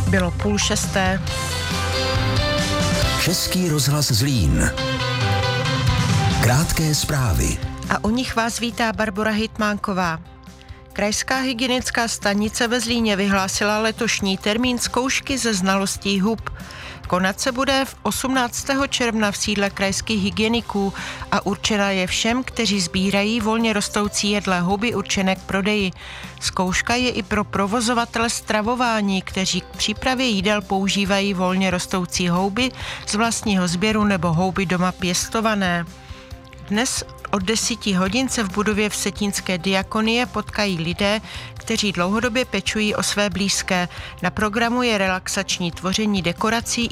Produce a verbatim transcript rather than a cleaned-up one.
Bylo půl šesté. Český rozhlas Zlín. Krátké zprávy. A u nich vás vítá Barbora Hitmánková. Krajská hygienická stanice ve Zlíně vyhlásila letošní termín zkoušky ze znalostí hub. Konat se bude v osmnáctého června v sídle krajských hygieniků a určena je všem, kteří sbírají volně rostoucí jedlé houby určené k prodeji. Zkouška je i pro provozovatele stravování, kteří k přípravě jídel používají volně rostoucí houby z vlastního sběru nebo houby doma pěstované. Dnes od deseti hodin se v budově Vsetínské diakonie potkají lidé, kteří dlouhodobě pečují o své blízké. Na programu je relaxační tvoření dekorací